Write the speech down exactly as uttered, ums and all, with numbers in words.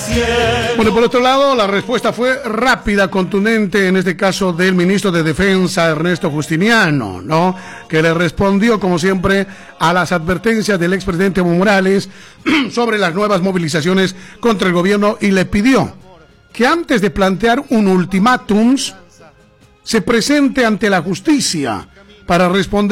Bueno, por otro lado, la respuesta fue rápida, contundente, en este caso del ministro de Defensa, Ernesto Justiniano, ¿no? Que le respondió, como siempre, a las advertencias del expresidente Evo Morales sobre las nuevas movilizaciones contra el gobierno y le pidió que antes de plantear un ultimátum se presente ante la justicia para responder